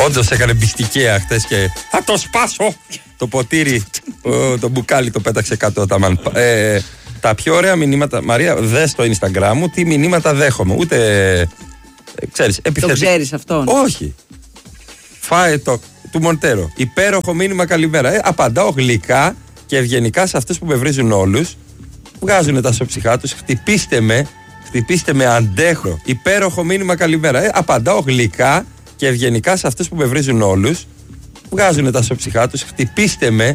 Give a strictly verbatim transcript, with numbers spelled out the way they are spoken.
Όντως έκανε μπιστικαία χτες και θα το σπάσω. Το ποτήρι, ο, το μπουκάλι το πέταξε κάτω τα μαν. Ε, τα πιο ωραία μηνύματα, Μαρία, δες στο Instagram μου τι μηνύματα δέχομαι. Ούτε, ε, ξέρεις, επιθετικά. Το ξέρεις αυτόν? Όχι. Φάε το, του Μοντέρο. Υπέροχο μήνυμα, καλημέρα. Ε, απαντάω γλυκά και ευγενικά σε αυτούς που με βρίζουν όλους. Βγάζουν τα σοψυχά τους. Χτυπήστε με, χτυπήστε με, αντέχω. Υπέροχο μήνυμα, καλημέρα. Ε, απαντάω γλυκά και ευγενικά σε αυτούς που με βρίζουν όλους. Βγάζουν τα σοψυχά τους. Χτυπήστε με.